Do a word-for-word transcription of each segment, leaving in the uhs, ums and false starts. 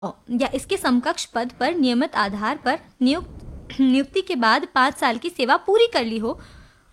या इसके समकक्ष पद पर नियमित आधार पर नियुक्त नियुक्ति के बाद पाँच साल की सेवा पूरी कर ली हो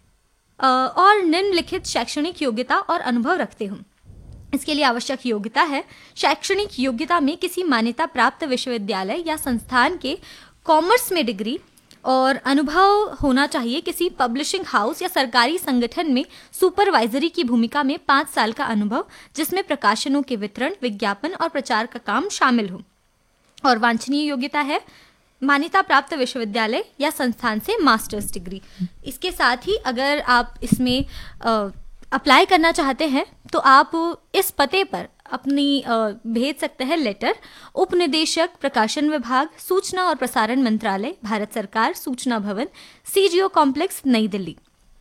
अ, और निम्नलिखित शैक्षणिक योग्यता और अनुभव रखते हो। इसके लिए आवश्यक योग्यता है शैक्षणिक योग्यता में किसी मान्यता प्राप्त विश्वविद्यालय या संस्थान के कॉमर्स में डिग्री और अनुभव होना चाहिए किसी पब्लिशिंग हाउस या सरकारी संगठन में सुपरवाइजरी की भूमिका में पाँच साल का अनुभव, जिसमें प्रकाशनों के वितरण, विज्ञापन और प्रचार का काम शामिल हो। और वांछनीय योग्यता है मान्यता प्राप्त विश्वविद्यालय या संस्थान से मास्टर्स डिग्री। इसके साथ ही अगर आप इसमें अप्लाई करना चाहते हैं तो आप इस पते पर अपनी अ, भेज सकते हैं लेटर, उप निदेशक प्रकाशन विभाग, सूचना और प्रसारण मंत्रालय, भारत सरकार, सूचना भवन, सीजीओ कॉम्प्लेक्स, नई दिल्ली।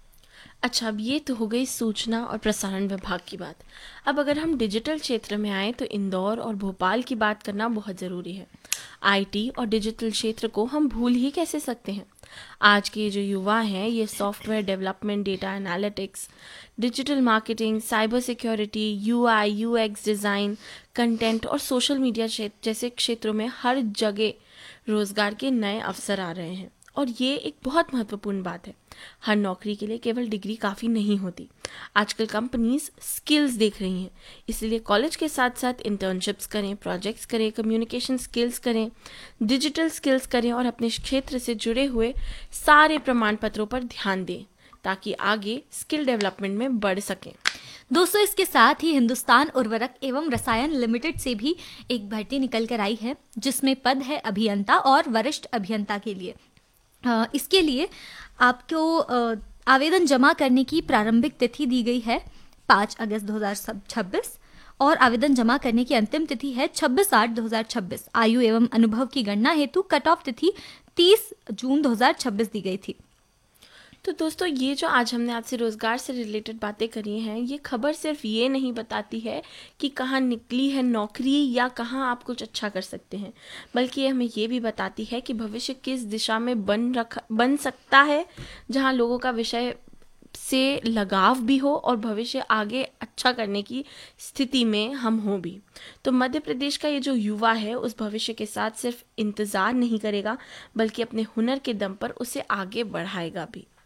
अच्छा, अब ये तो हो गई सूचना और प्रसारण विभाग की बात। अब अगर हम डिजिटल क्षेत्र में आए तो इंदौर और भोपाल की बात करना बहुत ज़रूरी है। आईटी और डिजिटल क्षेत्र को हम भूल ही कैसे सकते हैं। आज के जो युवा हैं ये software development, data analytics, digital marketing, cyber security, UI UX design, content और सोशल मीडिया क्षेत्र जैसे क्षेत्रों में हर जगह रोज़गार के नए अवसर आ रहे हैं। और ये एक बहुत महत्वपूर्ण बात है। हर नौकरी के लिए केवल डिग्री काफ़ी नहीं होती। आजकल कंपनीज स्किल्स देख रही हैं, इसलिए कॉलेज के साथ साथ इंटर्नशिप्स करें, प्रोजेक्ट्स करें, कम्युनिकेशन स्किल्स करें, डिजिटल स्किल्स करें और अपने क्षेत्र से जुड़े हुए सारे प्रमाण पत्रों पर ध्यान दें ताकि आगे स्किल डेवलपमेंट में बढ़ सकें। दोस्तों, इसके साथ ही हिंदुस्तान उर्वरक एवं रसायन लिमिटेड से भी एक भर्ती निकल कर आई है जिसमें पद है अभियंता और वरिष्ठ अभियंता के लिए। अ, इसके लिए आपको अ, आवेदन जमा करने की प्रारंभिक तिथि दी गई है पाँच अगस्त दो हज़ार छब्बीस और आवेदन जमा करने की अंतिम तिथि है छब्बीस आठ दो हज़ार छब्बीस। आयु एवं अनुभव की गणना हेतु कट ऑफ तिथि तीस जून दो हज़ार छब्बीस दी गई थी। तो दोस्तों, ये जो आज हमने आपसे रोज़गार से रिलेटेड बातें करी हैं, ये खबर सिर्फ ये नहीं बताती है कि कहाँ निकली है नौकरी या कहाँ आप कुछ अच्छा कर सकते हैं, बल्कि ये हमें ये भी बताती है कि भविष्य किस दिशा में बन रखा बन सकता है, जहाँ लोगों का विषय से लगाव भी हो और भविष्य आगे अच्छा करने की स्थिति में हम हों भी। तो मध्य प्रदेश का ये जो युवा है उस भविष्य के साथ सिर्फ इंतज़ार नहीं करेगा, बल्कि अपने हुनर के दम पर उसे आगे बढ़ाएगा भी।